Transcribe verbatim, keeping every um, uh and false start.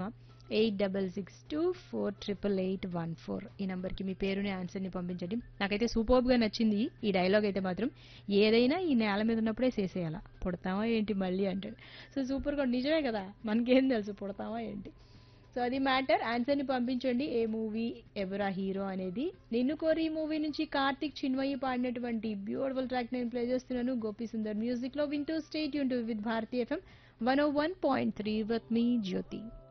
Cinema eight double six two four triple eight one four ఈ నంబర్కి మీ పేరుని ఆన్సర్ని పంపించండి. నాకైతే సూపర్బ్గా నచ్చింది ఈ డైలాగ్ అయితే మాత్రం. ఏదైనా ఈ నేల మీద ఉన్నప్పుడే చేసేయాలా, పుడతామా ఏంటి మళ్ళీ అంటాడు. సో సూపర్గా నిజమే కదా, మనకేం తెలుసు పుడతామా ఏంటి. సో అది మ్యాటర్. ఆన్సర్ని పంపించండి. ఏ మూవీ, ఎవరా హీరో అనేది. నిన్ను కోరి ఈ మూవీ నుంచి కార్తిక్ చిన్మయి పాడినటువంటి బ్యూటిఫుల్ ట్రాక్ నేను ప్లే చేస్తున్నాను గోపి సుందర్ మ్యూజిక్ లో. వింటూ state Yoon to with Bharati FM one oh one point three with me Jyothi.